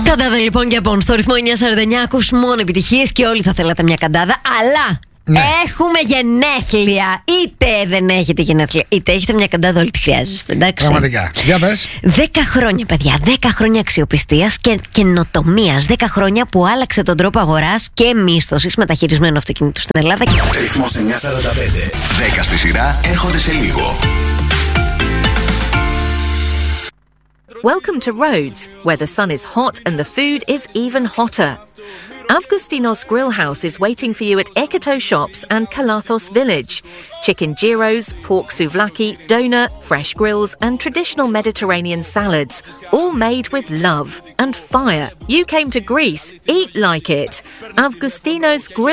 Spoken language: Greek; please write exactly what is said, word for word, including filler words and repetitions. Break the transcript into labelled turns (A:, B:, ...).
A: Καντάδα λοιπόν και από στο ρυθμό εννιά σαράντα εννιά ακούς μόνο επιτυχίες και όλοι θα θέλατε μια καντάδα, αλλά ναι. Έχουμε γενέθλια. Είτε δεν έχετε γενέθλια, είτε έχετε μια καντάδα, όλοι τη χρειάζεστε, εντάξει.
B: Πραγματικά. Για πες.
A: Δέκα χρόνια, παιδιά. Δέκα χρόνια αξιοπιστίας και καινοτομίας. Δέκα χρόνια που άλλαξε τον τρόπο αγοράς και μίσθωσης μεταχειρισμένου αυτοκινήτου στην Ελλάδα.
C: Ρυθμός εννιά σαράντα πέντε. Δέκα στη σειρά έρχονται σε λίγο.
D: Welcome to Rhodes, where the sun is hot and the food is even hotter. Avgustinos Grill House is waiting for you at Ekoto Shops and Kalathos Village. Chicken gyros, pork souvlaki, doner, fresh grills and traditional Mediterranean salads, all made with love and fire. You came to Greece, eat like it. Avgustinos Grill